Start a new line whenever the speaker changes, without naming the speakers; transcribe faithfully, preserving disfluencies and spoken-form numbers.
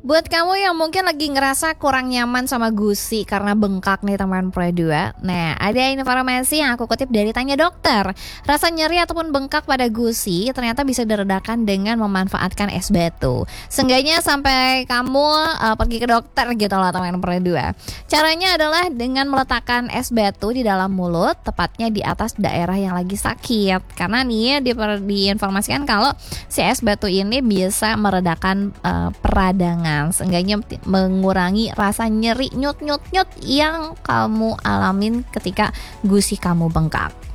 Buat kamu yang mungkin lagi ngerasa kurang nyaman sama gusi karena bengkak nih teman Pro dua. Nah, ada informasi yang aku kutip dari Tanya Dokter. Rasa nyeri ataupun bengkak pada gusi ternyata bisa diredakan dengan memanfaatkan es batu. Seenggaknya sampai kamu uh, pergi ke dokter gitu loh teman Pro dua. Caranya adalah dengan meletakkan es batu di dalam mulut, tepatnya di atas daerah yang lagi sakit. Karena nih di, diinformasikan kalau si es batu ini bisa meredakan uh, peradangan. Seenggaknya mengurangi rasa nyeri nyut-nyut-nyut yang kamu alamin ketika gusi kamu bengkak.